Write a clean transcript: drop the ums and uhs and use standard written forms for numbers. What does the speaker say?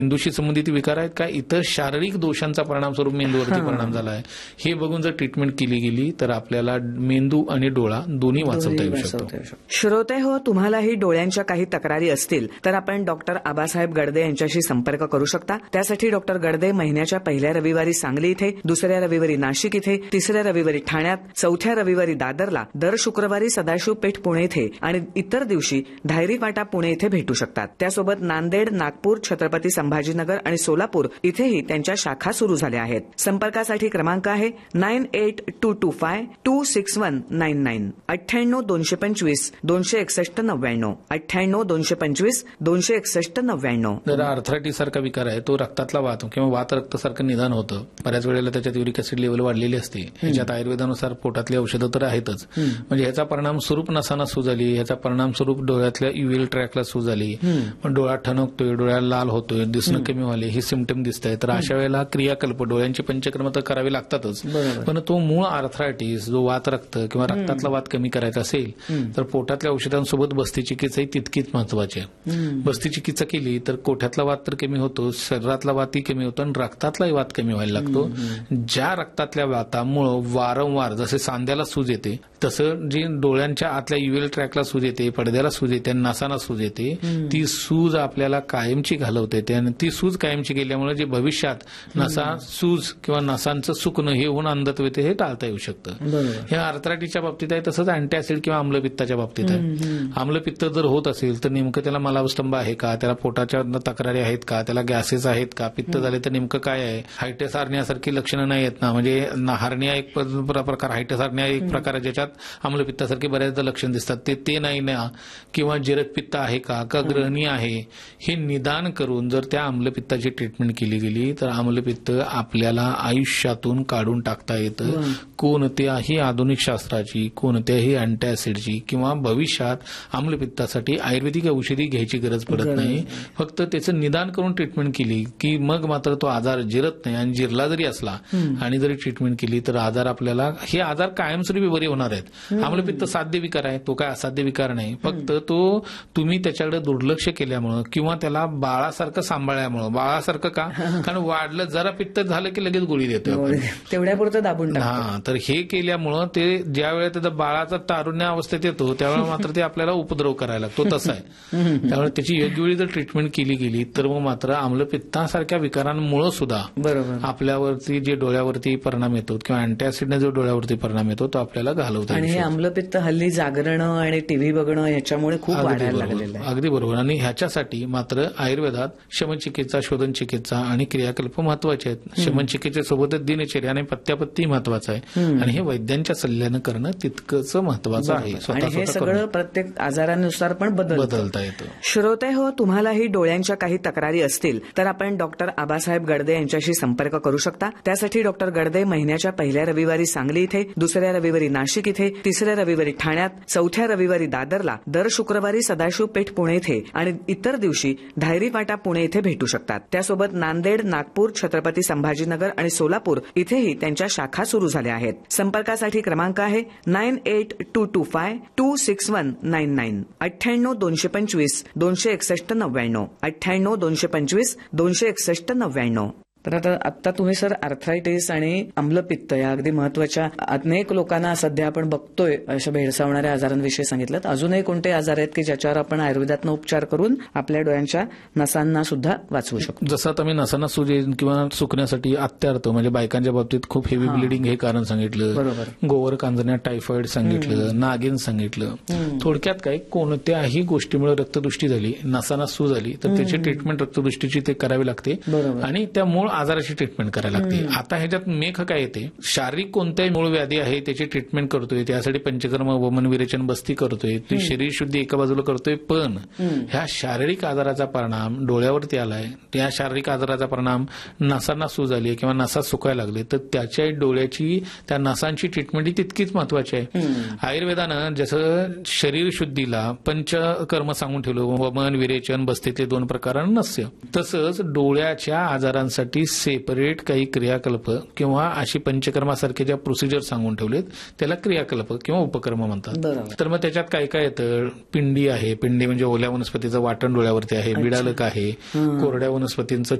मेंदूशी संबंधित विकार आहेत का इतर शारीरिक दोषांचा परिणाम स्वरूप मेंदूवरती परिणाम झाला आहे, हे बघून जर ट्रीटमेंट केली गेली तर आपल्याला मेंदू आणि डोळा दोन्ही वाचवता येऊ शकतो. श्रोते हो, तुम्हालाही डोळ्यांच्या काही तक्रारी असतील तर आपण डॉक्टर आबासाहेब गडदे यांच्याशी संपर्क करू शकता. त्यासाठी डॉक्टर गडदे महिन्याच्या पहिल्या रविवारी सांगली इथे, दुसऱ्या रविवारी नाशिक इथे, तिसऱ्या रविवारी ठाण्यात, चौथ्या रविवारी दादरला, दर शुक्रवारी सदाशिव पेठ पुणे इथे आणि इतर दिवशी धायरी वाटा पुणे इथे भेटू शकतात. त्यासोबत नांदेड, नागपूर, छत्रपती संभाजीनगर आणि सोलापूर इथेही त्यांच्या शाखा सुरू झाल्या आहेत. संपर्कासाठी क्रमांक आहे 9822526199 98 225 261 99 98 225 261 99. जर आर्थरायटिस सारखा विकार आहे तो रक्तातला वात किंवा वात रक्तासारखं निदान होतं. बऱ्याच वेळेला त्याच्यात युरिक ऍसिड लेवल वाढलेली असते. ह्याच्यात आयुर्वेदानुसार पोटातली औषधं तर आहेतच, म्हणजे ह्याचा परिणाम स्वरूप नसांना सूज आली, ह्याचा परिणाम स्वरूप डोळ्यातल्या युव्हीएल ट्रॅकला सूज आली, पण डोळा ठणकतोय, डोळ्याला लाल होतोय, दिसणं कमी व्हाले, हे सिम्पटम दिसत आहे. तर अशा वेळेला क्रियाकल्प डोळ्यांची पंचकर्म तर करावी लागतातच, पण तो मूळ आर्थरायटिस जो वात रक्त किंवा रक्तातला वात कमी करायचा असेल तर पोटातल्या औषधांसोबत बस्ती चिकित्सा ही तितकीच महत्वाची आहे. बस्ती चिकित्सा केली तर कोठ्यातला वात तर कमी होतो, शरीरातला वातही कमी होतो आणि रक्तातलाही वात कमी व्हायला लागतो. ज्या रक्तातल्या वातामुळे वारंवार जसे सांध्याला सूज येते तसं जी डोळ्यांच्या आतल्या युव्हीएल ट्रॅकला सूज येते, पडद्याला सूज येते, नसांना सूज येते, ती सूज आपल्याला कायमची घालवता येते आणि ती सूज कायमची गेल्यामुळे जे भविष्यात नसा सूज किंवा नसांचं सुकणं हे होऊन अंधत्व येते हे टाळता येऊ शकतं. हे आर्थरायटिसच्या बाबतीत आहे, तसंच अँटीऍसिड किंवा आम्लपित्ताच्या बाबतीत आहे. आम्लपित्त जर होत असेल तर नेमकं त्याला मलास्तंभ आहे का, त्याला पोटाच्या तक्रारी आहेत का, त्याला गॅसेस आहेत का, पित्त झाले तर नेमकं काय आहे. हायटिस हार्नियासारखी लक्षणं नाही आहेत ना, म्हणजे हार्निया एक प्रकार, हायटिस हार्निया एक प्रकार आहे ज्याच्यात आम्लपित्तासारखे बऱ्याचदा लक्षण दिसतात, ते नाही ना, किंवा जिरकपित्त आहे का ग्रहणी आहे, हे निदान करून जर त्या आम्लपित्ताची ट्रीटमेंट केली गेली तर आम्लपित्त आपल्याला आयुष्यातून काढून टाकता येतं. कोणत्याही आधुनिक शास्त्राची, कोणत्याही अँटीऍसिडची किंवा भविष्यात आम्लपित्तासाठी आयुर्वेदिक औषधी घ्यायची गरज पडत नाही. फक्त त्याचं निदान करून ट्रीटमेंट केली की मग मात्र तो आजार जिरत नाही, आणि जिरला जरी असला आणि जरी ट्रीटमेंट केली तर आजार आपल्याला, हे आजार कायमस्वरूपी बरे होणार आहेत. आम्लपित्त साध्य विकार आहे, तो काय असाध्य विकार नाही. फक्त तो तुम्ही त्याच्याकडे दुर्लक्ष केल्यामुळं किंवा त्याला बाळासारखं सांभाळल्यामुळं, बाळासारखं का, कारण वाढलं जरा पित्त झालं की लगेच गोळी देतो, तेवढ्यापुरतं दाबून हा, तर हे केल्यामुळं ते ज्या वेळेला त्याचा बाळाचा तारुण्य अवस्थेत येतो त्यावेळेला मात्र ते आपल्याला उपद्रव करायला लागतो, तसं आहे. त्यामुळे त्याची योग्य वेळी जर ट्रीटमेंट केली गेली तर मग मात्र आम्लपित्तासारख्या विकारांमुळे सुद्धा आपल्यावरती जे डोळ्यावरती परिणाम येतो किंवा अँटीऍसिडने जो डोळ्यावरती परिणाम येतो तो आपल्याला घालवतो. आणि हे आम्लपित्त हल्ली जागरण आणि टीव्ही बघणं याच्यामुळे खूप वाढायला लागलेलं आहे. अगदी बरोबर. आणि ह्याच्यासाठी मात्र आयुर्वेदात शमचिकित्सा, शोधन चिकित्सा आणि क्रियाकल्प महत्वाचे आहेत. शमचिकित्सेसोबतच दिनचर्या आणि पत्त्यापत्ती महत्वाचं आहे आणि हे वैद्यांच्या सल्ल्यानं करणं तितकंच महत्वाचं आहे. आणि हे सगळं प्रत्येक आजारानुसार पण बदलता येतं. श्रोते हो, तुम्हालाही डोळ्यांच्या काही तक्रारी असतील तर आपण डॉक्टर आबासाहेब गडदे यांच्याशी संपर्क करू शकता. त्यासाठी डॉक्टर गडदे महिन्याच्या पहिल्या रविवारी सांगली इथे, दुसऱ्या रविवारी नाशिक इथे, तिसऱ्या रविवारी ठाण्यात, चौथ्या रविवारी दादरला, दर शुक्रवारी सदाशिव पेठ पुणे इथे आणि इतर दिवशी धायरी वाटा पुणे इथे भेटू शकतात. त्यासोबत नांदेड, नागपूर, छत्रपती संभाजीनगर आणि सोलापूर इथेही त्यांच्या शाखा सुरू झाल्या आहेत. संपर्कासाठी क्रमांक आहे 9822526199 98 225 261 99 98 225 261 99. तर आता तुम्ही सर आर्थरायटिस आणि आम्लपित्त या अगदी महत्वाच्या अनेक लोकांना सध्या आपण बघतोय अशा भेडसावणाऱ्या आजारांविषयी सांगितलं. अजूनही कोणते आजार आहेत की ज्याच्यावर आपण आयुर्वेदातनं उपचार करून आपल्या डोळ्यांच्या नसांना सुद्धा वाचवू शकतो? जसं आता मी नसांना सूज किंवा सुकण्यासाठी अत्यार्थ म्हणजे बायकांच्या बाबतीत खूप हेवी ब्लिडिंग हे कारण सांगितलं, बरोबर, गोवर कांजण्या, टायफॉइड सांगितलं, नागिन सांगितलं. थोडक्यात काय, कोणत्याही गोष्टीमुळे रक्तदृष्टी झाली, नसांना सूज आली तर त्याची ट्रीटमेंट रक्तदृष्टीची ते करावी लागते आणि त्या मूळ आजाराची ट्रीटमेंट करायला लागते. आता ह्याच्यात मेख काय येते, शारीरिक कोणत्याही मूळ व्याधी आहे त्याची ट्रीटमेंट करतोय, त्यासाठी पंचकर्म, वमन, विरेचन, बस्ती करतोय, ती शरीर शुद्धी एका बाजूला करतोय, पण ह्या शारीरिक आजाराचा परिणाम डोळ्यावरती आलाय, त्या शारीरिक आजाराचा परिणाम नसांना सूज आली किंवा नसा सुकायला लागले तर त्याच्या डोळ्याची, त्या नसांची ट्रीटमेंट ही तितकीच महत्वाची आहे. आयुर्वेदानं जसं शरीर शुद्धीला पंचकर्म सांगून ठेवलं, वमन, विरेचन, बस्तीतले 2 प्रकार, नस्य, तसंच डोळ्याच्या आजारांसाठी त्याच्यासाठी सेपरेट काही क्रियाकल्प किंवा अशी पंचकर्मासारखे ज्या प्रोसिजर सांगून ठेवलेत त्याला क्रियाकल्प किंवा उपक्रम म्हणतात. बरोबर. तर मग त्याच्यात काय काय येतं, पिंडी आहे, पिंडी म्हणजे ओल्या वनस्पतीचं वाटण डोळ्यावरती आहे, बिडालक आहे, कोरड्या वनस्पतींचं